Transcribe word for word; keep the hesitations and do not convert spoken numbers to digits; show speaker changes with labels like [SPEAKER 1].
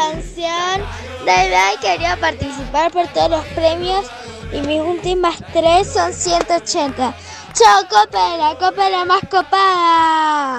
[SPEAKER 1] canción. De verdad quería participar por todos los premios y mis últimas tres son ciento ochenta. ¡Chao, Copa! La Copa la más copada.